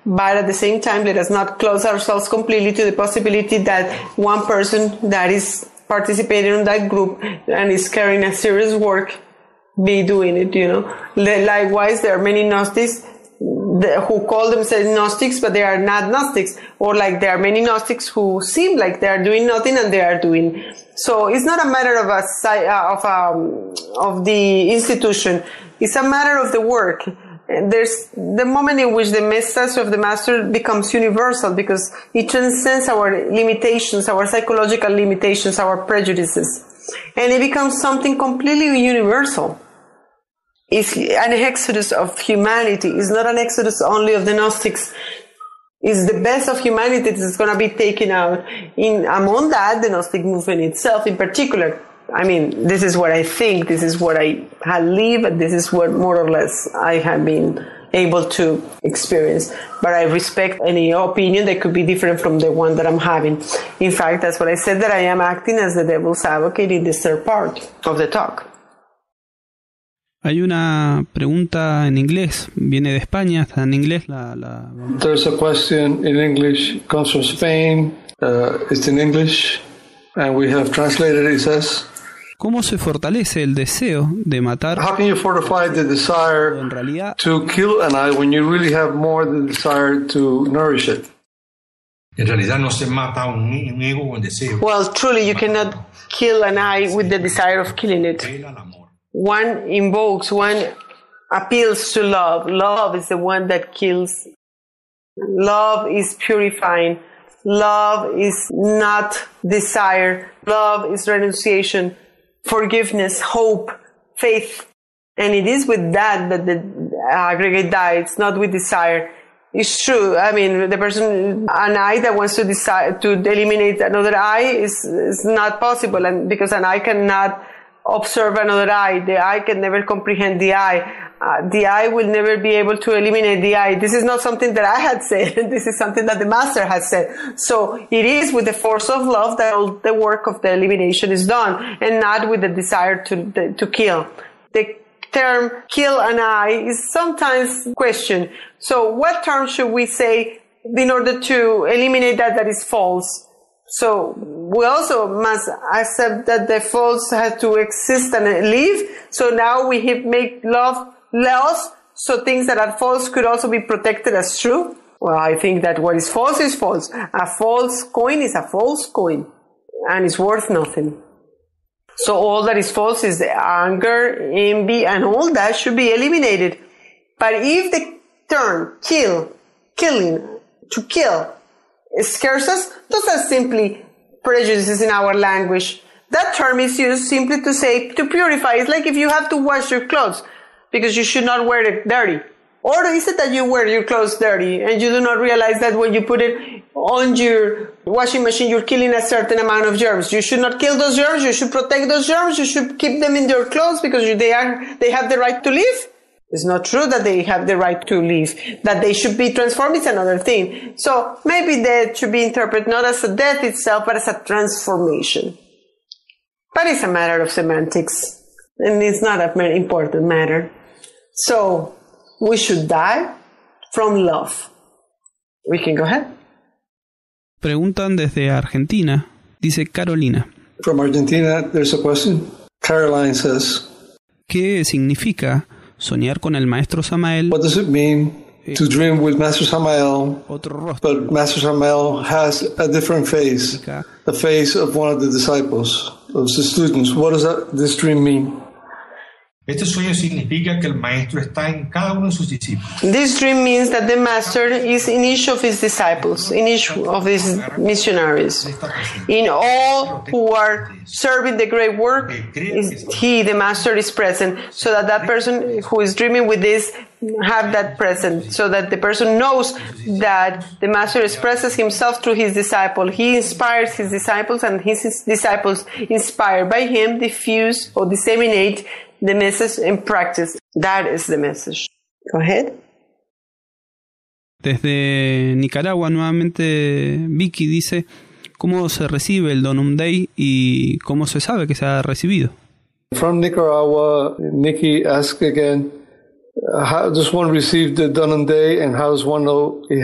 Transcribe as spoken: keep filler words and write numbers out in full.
but at the same time, let us not close ourselves completely to the possibility that one person that is participating in that group and is carrying a serious work be doing it, you know. Likewise, there are many Gnostics who call themselves Gnostics, but they are not Gnostics. Or like there are many Gnostics who seem like they are doing nothing and they are doing. So it's not a matter of a of um, of the institution. It's a matter of the work. There's the moment in which the message of the Master becomes universal because it transcends our limitations, our psychological limitations, our prejudices, and it becomes something completely universal. It's an exodus of humanity. It's not an exodus only of the Gnostics. It's the best of humanity that is going to be taken out. In among that, the Gnostic movement itself in particular. I mean, this is what I think, this is what I have lived, and this is what more or less I have been able to experience. But I respect any opinion that could be different from the one that I'm having. In fact, that's what I said, that I am acting as the devil's advocate in this third part of the talk. Hay una pregunta en inglés, viene de España, está en inglés. La, la... There's a question in English, comes from Spain, uh, it's in English, and we have translated it. It says, ¿cómo se fortalece el deseo de matar? How can you fortify the desire en realidad, to kill an eye when you really have more the desire to nourish it? En realidad no se mata un, un ego con deseo. Well, truly, you cannot kill an eye with the desire of killing it. One invokes, one appeals to love. Love is the one that kills. Love is purifying. Love is not desire. Love is renunciation, forgiveness, hope, faith. And it is with that that the aggregate dies, not with desire. It's true. I mean, the person, an eye that wants to decide to eliminate another eye is, is not possible. And because an eye cannot observe another eye, the eye can never comprehend the eye. Uh, the eye will never be able to eliminate the eye. This is not something that I had said. This is something that the Master has said. So it is with the force of love that all the work of the elimination is done, and not with the desire to to kill. The term kill an eye is sometimes questioned. So what term should we say in order to eliminate that that is false? So we also must accept that the false has to exist and live. So now we make love laws, so things that are false could also be protected as true. Well, I think that what is false is false. A false coin is a false coin, and it's worth nothing. So all that is false is the anger, envy, and all that should be eliminated. But if the term kill, killing, to kill, scares us, those are simply prejudices in our language. That term is used simply to say, to purify. It's like if you have to wash your clothes because you should not wear it dirty. Or is it that you wear your clothes dirty and you do not realize that when you put it on your washing machine, you're killing a certain amount of germs? You should not kill those germs. You should protect those germs. You should keep them in your clothes because they are, they have the right to live. It's not true that they have the right to live. That they should be transformed is another thing. So maybe death should be interpreted not as a death itself, but as a transformation. But it's a matter of semantics, and it's not an important matter. So we should die from love. We can go ahead. Preguntan desde Argentina. Dice Carolina. From Argentina, there's a question. Caroline says, ¿qué significa soñar con el maestro Samael? What does it mean to dream with Master Samael, but Master Samael has a different face, the face of one of the disciples, of the students? What does that, this dream mean? Este sueño significa que el maestro está en cada uno de sus discípulos. This dream means that the master is in each of his disciples, in each of his missionaries, in all who are serving the great work. Is he, the master, is present, so that that person who is dreaming with this have that present, so that the person knows that the master expresses himself through his disciple. He inspires his disciples, and his disciples, inspired by him, diffuse or disseminate the message in practice. That is the message. Go ahead. Desde Nicaragua, nuevamente, Vicky dice, ¿cómo se recibe el Donum Dei y cómo se sabe que se ha recibido? From Nicaragua, Nikki asks again, how does one receive the Donum Dei and how does one know